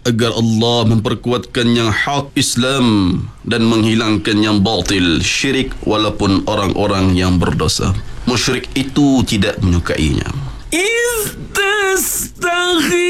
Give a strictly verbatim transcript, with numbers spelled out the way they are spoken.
agar Allah memperkuatkan yang hak Islam dan menghilangkan yang batil syirik walaupun orang-orang yang berdosa. Musyrik itu tidak menyukainya. Istastaghfir